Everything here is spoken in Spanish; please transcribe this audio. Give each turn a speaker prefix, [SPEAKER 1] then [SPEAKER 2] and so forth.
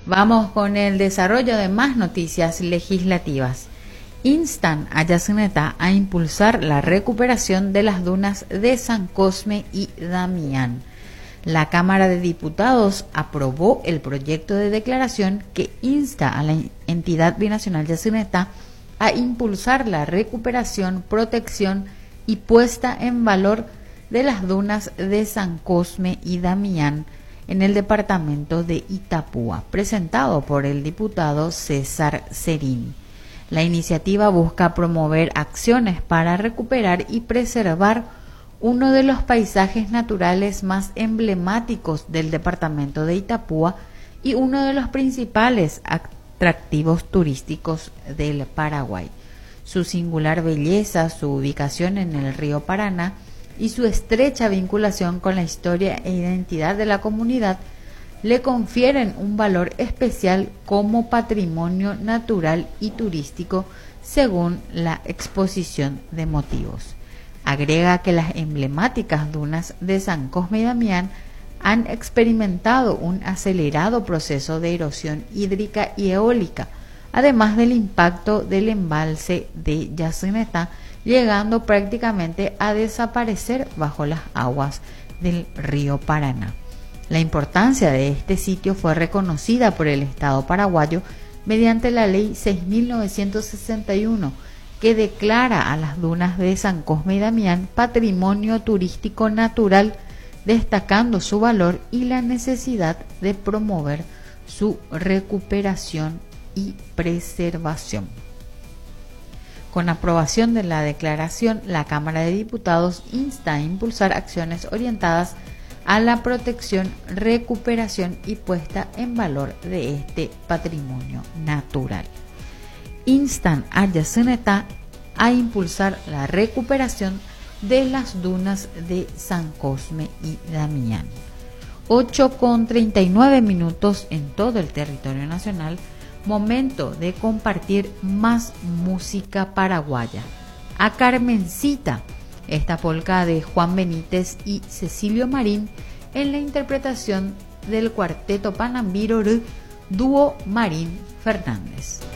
[SPEAKER 1] Vamos con el desarrollo de más noticias legislativas. Instan a Yacyretá a impulsar la recuperación de las dunas de San Cosme y Damián. La Cámara de Diputados aprobó el proyecto de declaración que insta a la entidad binacional Yacyretá a impulsar la recuperación, protección y puesta en valor de las dunas de San Cosme y Damián en el departamento de Itapúa, presentado por el diputado César Serín. La iniciativa busca promover acciones para recuperar y preservar uno de los paisajes naturales más emblemáticos del departamento de Itapúa y uno de los principales atractivos turísticos del Paraguay. Su singular belleza, su ubicación en el río Paraná y su estrecha vinculación con la historia e identidad de la comunidad le confieren un valor especial como patrimonio natural y turístico, según la exposición de motivos. Agrega que las emblemáticas dunas de San Cosme y Damián han experimentado un acelerado proceso de erosión hídrica y eólica, además del impacto del embalse de Yacyretá, llegando prácticamente a desaparecer bajo las aguas del río Paraná. La importancia de este sitio fue reconocida por el Estado paraguayo mediante la Ley 6.961, que declara a las dunas de San Cosme y Damián patrimonio turístico natural, destacando su valor y la necesidad de promover su recuperación y preservación. Con aprobación de la declaración, la Cámara de Diputados insta a impulsar acciones orientadas a la protección, recuperación y puesta en valor de este patrimonio natural. Instan a Yacyretá a impulsar la recuperación de las dunas de San Cosme y Damián. 8:39 en todo el territorio nacional. Momento de compartir más música paraguaya. A Carmencita, esta polca de Juan Benítez y Cecilio Marín en la interpretación del cuarteto Panambiro dúo Marín Fernández.